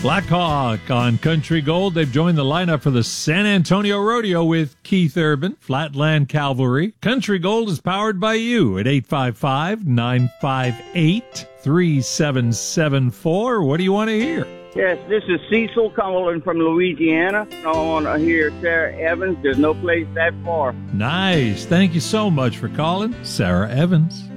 Black Hawk on Country Gold. They've joined the lineup for the San Antonio Rodeo with Keith Urban, Flatland Cavalry. Country Gold is powered by you at 855-958-3774. What do you want to hear? Yes, this is Cecil calling from Louisiana. I want to hear Sarah Evans. There's no place that far. Nice. Thank you so much for calling, Sarah Evans.